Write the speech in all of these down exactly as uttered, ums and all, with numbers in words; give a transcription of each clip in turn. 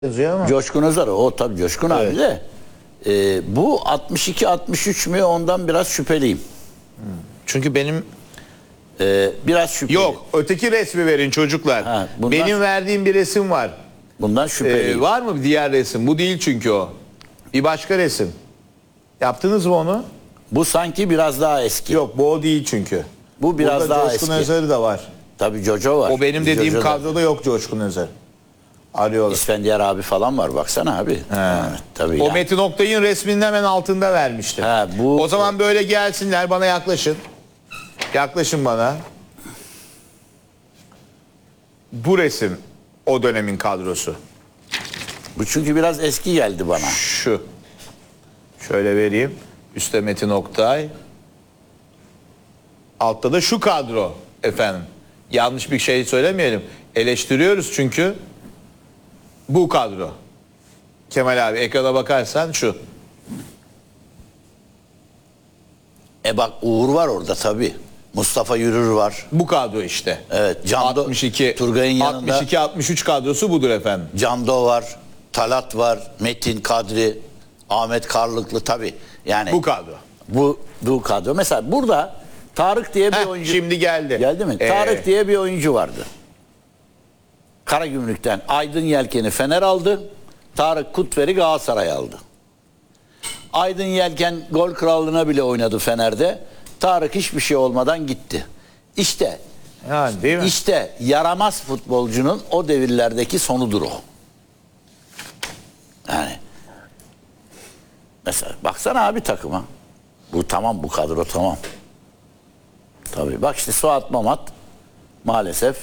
yazıyor ama. Coşkun Özer o tabii Coşkun Evet. abi de. E, bu altmış iki altmış üç mü ondan biraz şüpheliyim. Çünkü benim E, biraz şüpheliyim. yok öteki resmi verin çocuklar. Ha, bundan- Benim verdiğim bir resim var. Bundan Ee, şüpheliyim. var mı bir diğer resim? Bu değil çünkü o. Bir başka resim. Yaptınız mı onu? Bu sanki biraz daha eski. Yok bu o değil çünkü. Bu biraz Burada daha Coşkun eski. Özer'i de var. Tabii Jojo var. O benim dediğim Jojo da- kadroda yok Coşkun Özer. Arıyorlar. İsfendiyar abi falan var baksana abi. Ha, tabii O ya. Metin Oktay'ın resminin hemen altında vermiştim. Ha, bu- O zaman böyle gelsinler bana yaklaşın. Yaklaşın bana. Bu resim o dönemin kadrosu. Bu çünkü biraz eski geldi bana. Şu. Şöyle vereyim. Üstte Metin Oktay. Altta da şu kadro efendim. Yanlış bir şey söylemeyelim. Eleştiriyoruz çünkü bu kadro. Kemal abi ekrana bakarsan şu. E bak Uğur var orada tabii. Mustafa Yürür var. Bu kadro işte. Evet. Cando, altmış iki Turgay'ın yanında altmış iki altmış üç kadrosu budur efendim. Cando var. Talat var. Metin Kadri. Ahmet Karlıklı tabii. Yani Bu kadro. bu, bu kadro. Mesela burada Tarık diye bir Heh, oyuncu. şimdi geldi. Geldi mi? Ee, Tarık diye bir oyuncu vardı. Karagümrük'ten Aydın Yelken'i Fener aldı. Tarık Kutver'i Galatasaray aldı. Aydın Yelken gol krallığına bile oynadı Fener'de. Tarık hiçbir şey olmadan gitti. İşte Yani değil mi? işte yaramaz futbolcunun o devirlerdeki sonudur o. Yani mesela baksana abi takıma. Bu tamam, bu kadro tamam. Tabii bak işte Suat Mamat maalesef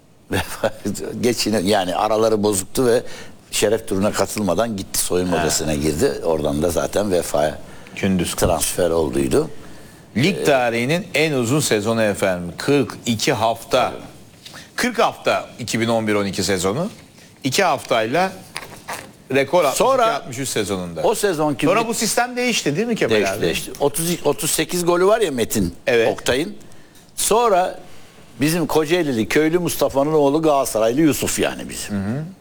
geçine yani araları bozuktu ve şeref turuna katılmadan gitti, soyunma odasına girdi. Oradan da zaten vefaya Gündüz transfer olduydu. Lig tarihinin en uzun sezonu efendim. kırk iki hafta. kırk hafta iki bin on bir on iki sezonu. iki haftayla rekor Sonra altmış iki altmış üç sezonunda. O sezonki Sonra bu sistem değişti değil mi Kemal değişti, abi? değişti. otuz, otuz sekiz golü var ya Metin Evet. Oktay'ın. Sonra bizim Kocaelili köylü Mustafa'nın oğlu Galatasaraylı Yusuf yani bizim. Hı hı.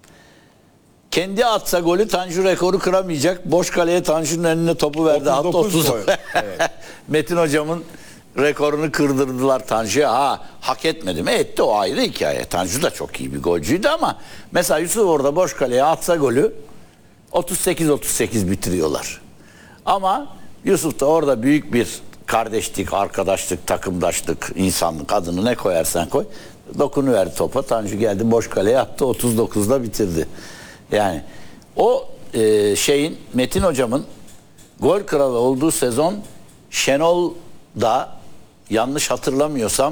Kendi atsa golü Tanju rekoru kıramayacak. Boş kaleye Tanju'nun önüne topu verdi. otuz dokuz Hatta otuz. gol. Evet. Metin hocamın rekorunu kırdırdılar Tanju'ya. Ha, hak etmedi mi? Etti, o ayrı hikaye. Tanju da çok iyi bir golcüydü ama mesela Yusuf orada boş kaleye atsa golü otuz sekiz otuz sekiz bitiriyorlar. Ama Yusuf da orada büyük bir kardeşlik, arkadaşlık, takımdaşlık, insanlık, adını ne koyarsan koy. Dokunuverdi topa. Tanju geldi boş kaleye attı. otuz dokuzda bitirdi. Yani o e, şeyin Metin hocamın gol kralı olduğu sezon Şenol'da yanlış hatırlamıyorsam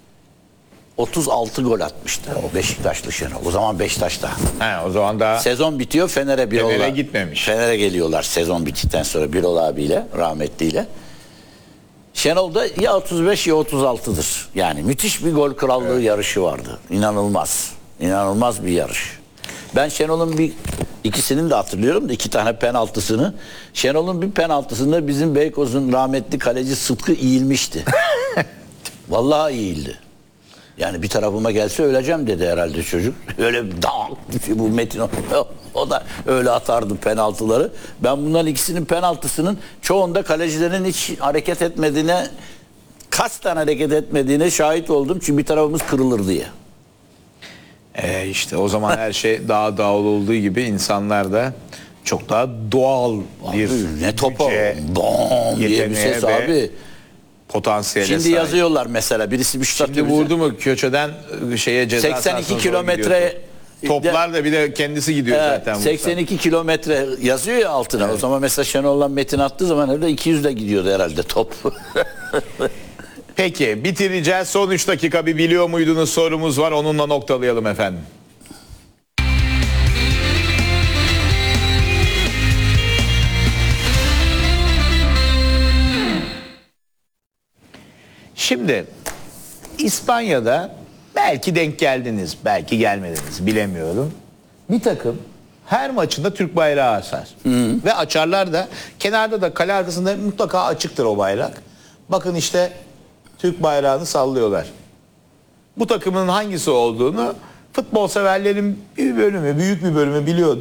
otuz altı gol atmıştı. O Beşiktaşlı Şenol. O zaman Beşiktaş'ta. He, o zaman daha Sezon bitiyor, Fener'e bir Fener'e yola- gitmemiş. Fener'e geliyorlar sezon bittikten sonra Birol abiyle, rahmetliyle. Şenol da ya otuz beş ya otuz altıdır. Yani müthiş bir gol krallığı Evet. yarışı vardı. İnanılmaz. İnanılmaz bir yarış. Ben Şenol'un bir ikisini de hatırlıyorum da iki tane penaltısını. Şenol'un bir penaltısında bizim Beykoz'un rahmetli kaleci Sıtkı eğilmişti. Vallahi eğildi. Yani bir tarafıma gelse öleceğim dedi herhalde çocuk. Öyle dağ bu Metin o, o da öyle atardı penaltıları. Ben bunların ikisinin penaltısının çoğunda kalecilerin hiç hareket etmediğine, kasten hareket etmediğine şahit oldum. Çünkü bir tarafımız kırılır diye. e, işte o zaman her şey daha doğal olduğu gibi insanlar da çok daha doğal bir Abi, ne topa güce, bom diye bir yeteneğe ses ve abi. potansiyele Şimdi sahip. yazıyorlar mesela birisi bir şut Şimdi atıyor. vurdu mu köşeden şeye ceza seksen sahasına iki doğru kilometre gidiyorsun. Toplar da bir de kendisi gidiyor Evet, zaten. seksen iki kilometre yazıyor ya altına. Evet. O zaman mesela Şenol'la Metin attığı zaman herhalde iki yüzde gidiyordu herhalde top. Peki bitireceğiz. Son üç dakika bir biliyor muydunuz sorumuz var. Onunla noktalayalım efendim. Şimdi İspanya'da belki denk geldiniz, belki gelmediniz bilemiyorum. Bir takım her maçında Türk bayrağı asar. Ve açarlar da kenarda da kale arkasında mutlaka açıktır o bayrak. Bakın işte Türk bayrağını sallıyorlar. Bu takımın hangisi olduğunu futbol severlerin bir bölümü, büyük bir bölümü biliyordu.